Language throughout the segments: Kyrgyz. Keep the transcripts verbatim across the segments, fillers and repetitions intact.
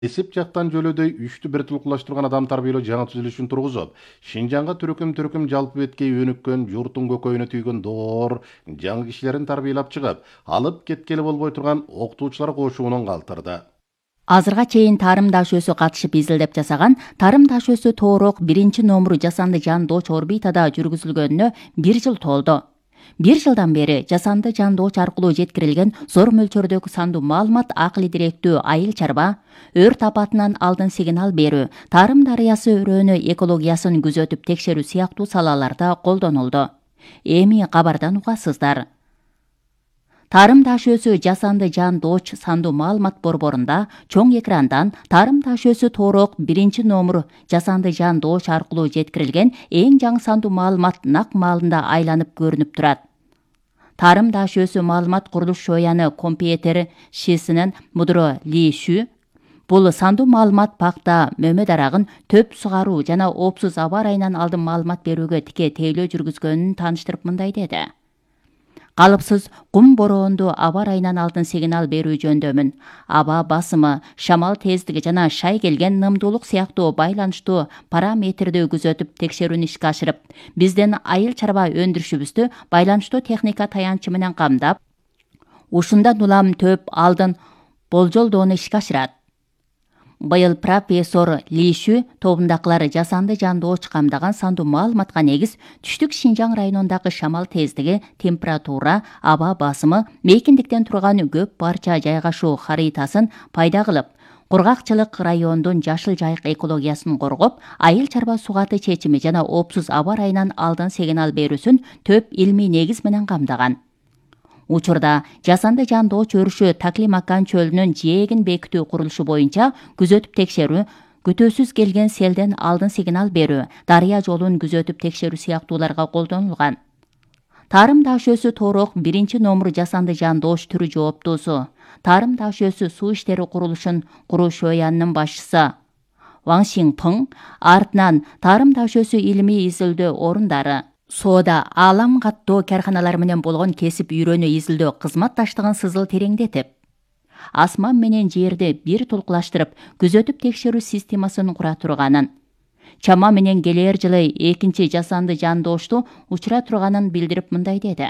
Эсеп жактан жөлөдөй үчтү бир тулкулаштырган адам тарбиялоо жаңы түзүлүшүн тургузуп, Шинжаңга түрөкүм түрөкүм жалпы беткей өнүккөн, журттун көкөйүнө түйгөн доор жаңы кишилерин тарбиялап чыгып, алып кеткели болбой турган окутуучулар кошуунун калтырды. Азырга чейин тарым дашөөсү катышып изилдеп жасаган тарым дашөөсү тоорок биринчи номуру жасанды жандооч орбитада жүргүзүлгөнүнө бир жыл толду. Бир жылдан бери жасанды жандооч аркылуу жеткирилген зор мөлчөрдөгү сандуу маалымат акыл идиректүү айыл чарба, өрт апатынан алдын сигнал берүү, тарым дарыясы өрөөнү экологиясын күзөтүп текшерүү сыяктуу салаларда колдонулду. Эми кабардан угасыздар. Тарым дашөөсү жасанды жандооч сандуу маалымат борборунда чоң экрандан тарым дашөөсү тоорок биринчи номуру жасанды жандооч аркылуу жеткирилген эң жаңы сандуу маалымат нак маалында айланып көрүнүп турат. Тарым дашөөсү маалымат курулуш шояны компьютер шисинен мудро Ли Шү бул сандуу маалымат пакта, мөмө дарагын төп сугаруу жана оопсуз аба ырайынан алдын маалымат берүүгө тике тейлөө жүргүзгөнүн тааныштырып мындай деди. Калыпсыз кум бороонду аба ырайынан алдын сигнал берүү жөндөмүн, аба басымы, шамал тездиги жана шай келген нымдуулук сыяктуу байланыштуу параметрди күзөтүп текшерүүнү ишке ашырып, биздин айыл чарба өндүрүшүбүздү байланыштуу техника таянычы менен камдап, ушундан улам төп алдын болжолдоону ишке ашырат. Быйыл профессор Ли Шү тобундакылар жасанды жандооч камдаган сандуу маалыматка негиз түштүк Шинжаң районундагы шамал тездиги, температура, аба басымы, мейкиндиктен турган көп парча жайгашуу харитасын пайда кылып, кургакчылык райондун жашыл жайык экологиясын коргоп, айыл чарба сугаты чечими жана оопсуз аба ырайынан алдын сигнал берүүсүн төп илмий негиз менен камдаган. Учурда жасанды жандооч өрүшү Таклимакан чөлүнүн жээгин бекитүү курулушу боюнча күзөтүп текшерүү, күтүүсүз келген селден алдын сигнал берүү, дарыя жолун күзөтүп текшерүү сыяктууларга колдонулган. Тарым дашөөсү тоорок биринчи номуру жасанды жандооч түрү жооптуусу, тарым дашөөсү суу иштери курулушун куруу шоянынын башчысы Ван Сиңпың, артынан тарым дашөөсү илимий изилдөө орундары, соода, аалам каттоо карканалары менен болгон кесип үйрөнүү изилдөө кызматташтыгын сызыл тереңдетип, асман менен жерди бир тулкулаштырып күзөтүп текшерүү системасын кура турганын, чама менен келер жылы экинчи жасанды жандоошту учура турганын билдирип мындай деди.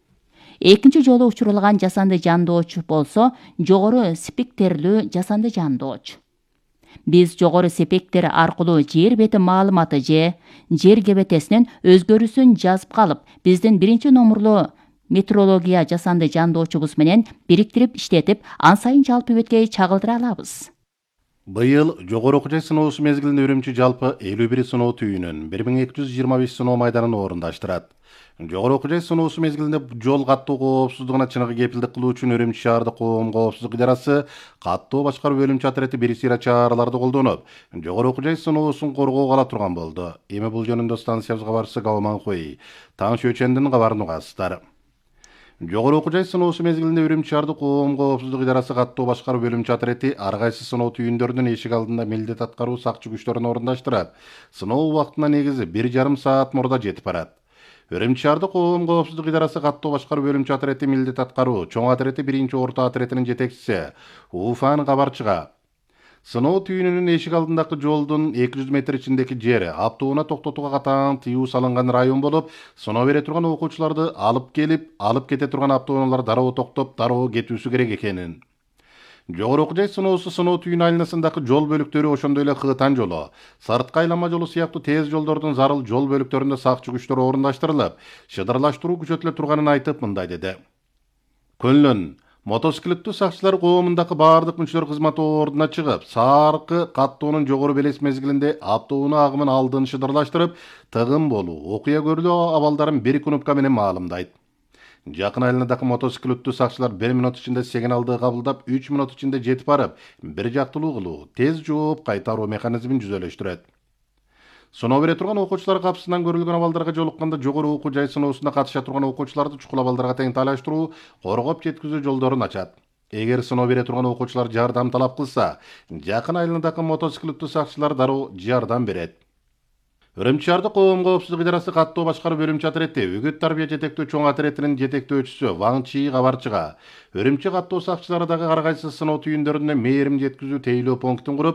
Экинчи жолу учурулган жасанды жандооч болсо жогору спектрлүү жасанды жандооч. Биз жогору спектр аркылуу жер бети маалыматы же жер кебетесинин өзгөрүүсүн жазып калып, биздин биринчи номурлуу метеорология жасанды жандоочубуз менен бириктирип иштетип, ан сайын жалпы беткей чагылдыра алабыз. Быйыл жогору окуу жай сыноосу мезгилинде Үрүмчү жалпы элүү бир сыноо түйүнүн бир миң эки жүз жыйырма беш сыноо майданын орундаштырат. Жогору окуу жай сыноосу мезгилинде жол каттоо коопсуздугуна чыныгы кепилдик кылуу үчүн Үрүмчү шаардык коом коопсуздук идарасы каттоо башкаруу бөлүмчө отряды бир сыйра чараларды колдонуп, жогору окуу жай сыноосун коргоого ала турган болду. Эми бул жөнүндө станциябыз кабарчысы Гаоман Хуэй Таң Шөчендин кабарын угасыздар. Жогору окуу жай сыноосу мезгилинде Үрүмчү шаардык коом коопсуздук идарасы каттоо башкаруу бөлүмчө отряды ар кайсы сыноо түйүндөрүнүн эшик алдында милдет аткаруу сакчы күчтөрүн орундаштырат. Сыноо убактына негизи бир жарым саат мурда жетип барат. Үрүмчү шаардык коом коопсуздук идарасы каттоо башкаруу бөлүмчө отряды милдет аткаруу чоң отряды биринчи орто отрядынын жетекчиси Уфан кабарчыга сыноо түйүнүнүн эшик алдындагы жолдун эки жүз метр ичиндеги жери автоунаа токтотууга катаң тыюу салынган район болуп, сыноо бере турган окуучуларды алып келип, алып кете турган автоунаалар дароо токтоп, дароо кетүүсү керек экенин. Жогору окуу жай сыноосу сыноо түйүн айланасындагы жол бөлүктөрү ошондой эле Кытан жолу, сырткы айланма жолу сыяктуу тез жолдордун зарыл жол бөлүктөрүндө сакчы күчтөр орундаштырылып, шыдырлаштыруу күчөтүлө турганын айтып мындай деди. Көнлөн мотоциклеттүү сакчылар коомундагы баардык мүчөлөр кызмат ордуна чыгып, саркы каттоонун жогору белес мезгилинде автоунаа агымын алдын шыдырлаштырып, тыгын болуу, окуя көрүлүү абалдарын бир кнопка менен маалымдайт. Жакын айланадагы мотоциклеттүү сакчылар бир минут ичинде сигналды кабылдап, үч минут ичинде жетип барып, бир жактылуу кылуу, тез жооп кайтаруу механизмин жүзөлөштүрөт. Сыноо бере турган окуучулар капсынан көрүлгөн абалдарга жолукканда жогору окуу жай сыноосуна катыша турган окуучуларды чукул абалдарга тең талаштыруу, коргоп жеткизүү жолдорун ачат. Эгер сыноо бере турган окуучулар жардам талап кылса, жакын айланадагы мотоциклеттүү сакчылар дароо жардам берет. Үрүмчү шаардык коом коопсуздук идарасы каттоо башкаруу бөлүмчү отряди үгүт тарбия жетектөө чоң отрядынын жетектөөчүсү Ваң Чи кабарчыга Үрүмчү каттоо сакчылары дагы ар кайсы сыноо түйүндөрүнө мээрим жеткизүү тейлөө пунктун куруп,